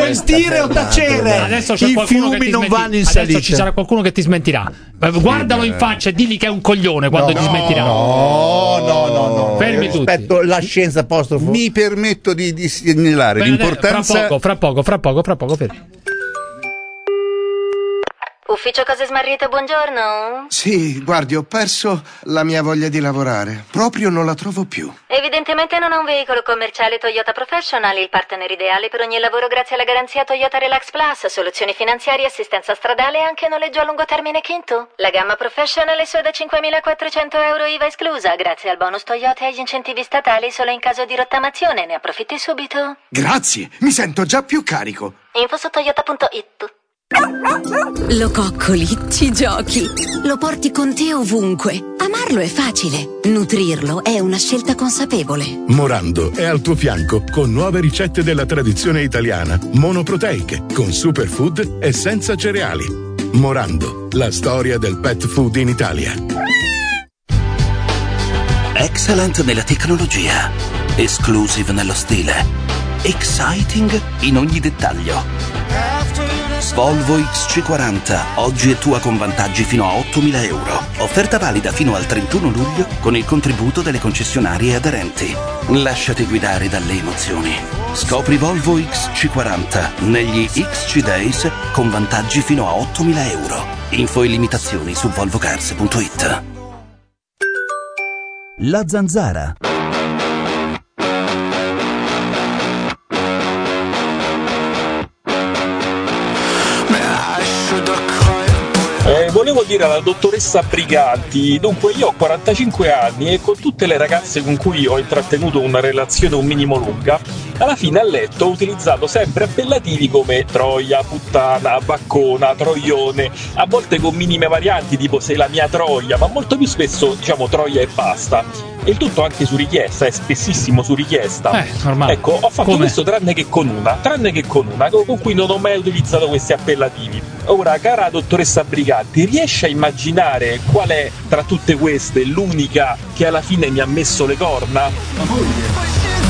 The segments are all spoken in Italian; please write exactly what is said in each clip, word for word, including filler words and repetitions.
devo mentire o tacere? Adesso c'è I qualcuno che fiumi ti non smenti- vanno in adesso salita. ci sarà qualcuno che ti smentirà. Guardalo in faccia e digli che è un coglione quando No, ti smentirà. No, no, no, no. Fermi tutti. Rispetto la scienza apostrofo. Mi permetto di, di segnalare Bene, l'importanza. Fra poco, fra poco, fra poco, fra poco, fermi. Ufficio Cose Smarrite, buongiorno. Sì, guardi, ho perso la mia voglia di lavorare. Proprio non la trovo più. Evidentemente non ha un veicolo commerciale Toyota Professional, il partner ideale per ogni lavoro grazie alla garanzia Toyota Relax Plus, soluzioni finanziarie, assistenza stradale e anche noleggio a lungo termine Kinto. La gamma Professional è sua da cinquemilaquattrocento euro I V A esclusa, grazie al bonus Toyota e agli incentivi statali solo in caso di rottamazione. Ne approfitti subito. Grazie, mi sento già più carico. Info su toyota punto it. Lo coccoli, ci giochi, lo porti con te ovunque. Amarlo è facile, nutrirlo è una scelta consapevole. Morando è al tuo fianco con nuove ricette della tradizione italiana, monoproteiche, con superfood e senza cereali. Morando, la storia del pet food in Italia. Excellent nella tecnologia, exclusive nello stile, exciting in ogni dettaglio. Volvo X C quaranta, oggi è tua con vantaggi fino a ottomila euro. Offerta valida fino al trentuno luglio con il contributo delle concessionarie aderenti. Lasciati guidare dalle emozioni. Scopri Volvo X C quaranta negli X C Days con vantaggi fino a ottomila euro. Info e limitazioni su volvocars punto it. La Zanzara. Eh, volevo dire alla dottoressa Briganti, dunque io ho quarantacinque anni e con tutte le ragazze con cui ho intrattenuto una relazione un minimo lunga, alla fine a letto ho utilizzato sempre appellativi come troia, puttana, baccona, troione, a volte con minime varianti tipo sei la mia troia, ma molto più spesso diciamo troia e basta. E il tutto anche su richiesta, è spessissimo su richiesta. Eh, normale. Ecco, ho fatto Come? questo tranne che con una, tranne che con una, con cui non ho mai utilizzato questi appellativi. Ora, cara dottoressa Briganti, riesce a immaginare qual è tra tutte queste l'unica che alla fine mi ha messo le corna?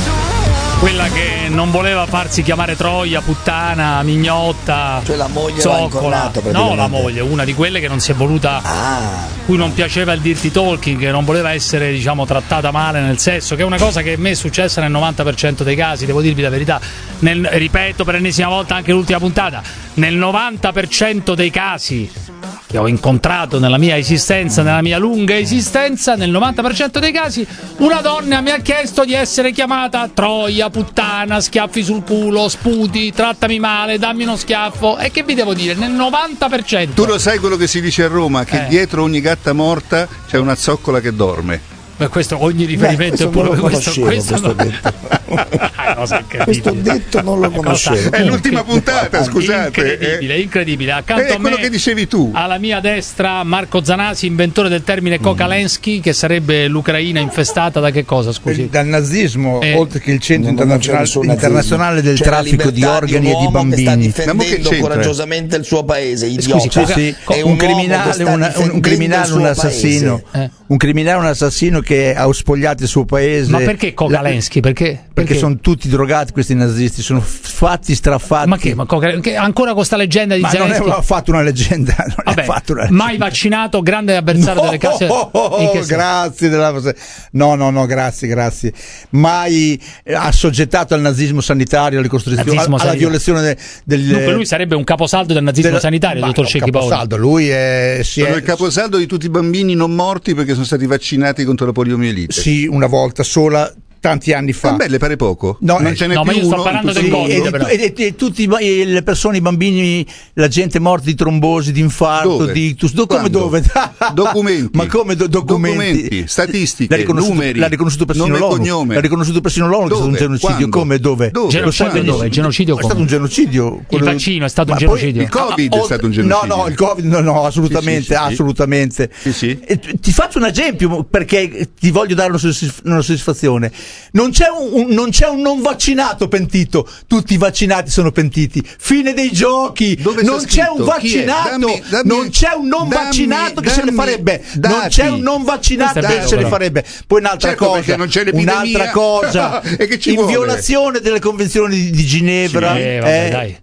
Quella che non voleva farsi chiamare Troia, puttana, mignotta, cioè la moglie l'ha zoccola. incollato, No, praticamente. la moglie, una di quelle che non si è voluta, Ah, cui non piaceva il dirty talking, che non voleva essere, diciamo, trattata male nel sesso, che è una cosa che a me è successa nel novanta per cento dei casi, devo dirvi la verità. Nel, ripeto per l'ennesima volta anche l'ultima puntata, nel novanta per cento dei casi che ho incontrato nella mia esistenza, nella mia lunga esistenza, nel novanta per cento dei casi una donna mi ha chiesto di essere chiamata Troia, puttana, schiaffi sul culo, sputi, trattami male, dammi uno schiaffo. E che vi devo dire? Nel novanta per cento. Tu lo sai quello che si dice a Roma, che Eh. dietro ogni gatta morta c'è una zoccola che dorme. Beh, questo ogni riferimento Beh, è pure questo non lo questo, conoscevo, questo, questo detto. Ah, cosa incredibile. Questo detto non lo conoscevo. È l'ultima puntata, scusate. Incredibile, incredibile. Accanto È a quello me, che dicevi tu. alla mia destra, Marco Zanasi, inventore del termine Kokalensky, che sarebbe l'Ucraina infestata da che cosa, scusi? Dal nazismo, Eh. oltre che il centro Non- non c'è internazionale, nessun nazismo. internazionale del C'è la traffico di libertà organi un e di uomo che sta bambini. Ma mo che difendendo c'entra? coraggiosamente il suo paese, Scusi, idiota. sì, sì. È un, uomo che criminale, sta una- un, un difendendo criminale, il un suo assassino, paese. Eh. un criminale, un assassino che ha spogliato il suo paese. Ma perché Kokalensky? Perché? Perché Perché? sono tutti drogati questi nazisti, sono fatti strafatti. Ma che? Ma Koka- che ancora con questa leggenda di Ma non è Zelensky? ha fatto una leggenda, non Vabbè, è fatto una leggenda. mai vaccinato, grande avversario delle case. Oh, oh, oh, In che senso? grazie della... no no no grazie grazie mai eh, assoggettato al nazismo sanitario, alle costrizioni, Nazismo alla sanitario. violazione de- del Dunque lui sarebbe un caposaldo del nazismo della- sanitario, ma dottor no, Cecchi Paoli. caposaldo, lui è, si Sono è il caposaldo di tutti i bambini non morti perché sono stati vaccinati contro la poliomielite. sì, una volta sola, tanti anni fa. Vabbè, le pare poco? No, non eh, ce n'è no, ma più io sto uno parlando in del tutto il Covid, mondo. però. E, e- e tutti i ba- e le persone, i bambini, la gente morta di trombosi, di infarto, Dove? di ictus. Do- come Quando? dove? Documenti. Ma come do- documenti? Documenti, statistiche, L'ha riconosciuto, numeri, l'ha riconosciuto persino nome e l'ONU. cognome. L'ha riconosciuto persino l'ONU che è stato un Dove? genocidio. Quando? Come? Dove? Dove? Lo sai Quando? benissimo. Genocidio È stato come? un genocidio. Il quello- vaccino è stato un Ma poi- genocidio. Il Covid Ah, è stato un genocidio. No, no, il Covid no, no, assolutamente, Sì, sì, sì, sì. assolutamente. Sì, sì. E t- ti faccio un esempio perché ti voglio dare una, soddisf- una soddisfazione. Non c'è un, un- non c'è un non vaccinato pentito, tutti i vaccinati sono pentiti. Fine dei giochi. Dove non sta c'è scritto? un vaccinato, Chi è? Dammi- dammi- non c'è un non dammi- vaccinato che se ne dammi farebbe. Non dati. c'è un non vaccinato Questo è che vero, se ne però. farebbe. Poi un'altra Certo, cosa, perché non c'è l'epidemia. un'altra cosa, E che ci in vuole? violazione delle convenzioni di, di Ginevra. Sì, vabbè, eh, dai.